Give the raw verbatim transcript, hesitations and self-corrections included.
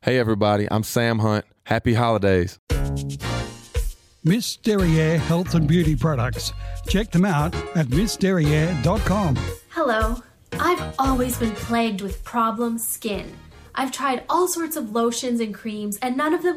Hey, everybody, I'm Sam Hunt. Happy holidays. Miss Derriere Health and Beauty Products. Check them out at miss derriere dot com. Hello. I've always been plagued with problem skin. I've tried all sorts of lotions and creams, and none of them